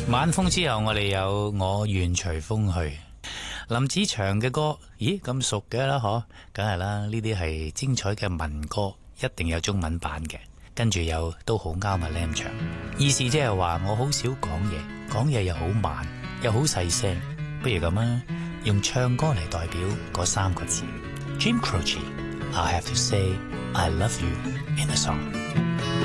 晚風之後，我哋有我願隨風去。林子祥嘅歌，咦咁熟嘅啦，嗬，梗係啦，呢啲係精彩嘅民歌，一定有中文版嘅。跟住又都好啱阿 Lam 唱，意思即係話我好少講嘢，講嘢又好慢，又好細聲。不如咁啊，用唱歌嚟代表嗰3個字。Jim Croce，I have to say I love you in a song。